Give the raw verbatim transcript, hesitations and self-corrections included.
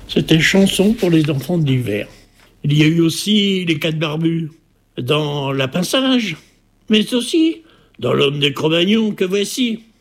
C'était chanson pour les enfants de l'hiver. Il y a eu aussi les quatre barbus dans Lapin Sage, mais aussi dans L'homme des Cro-Magnons que voici.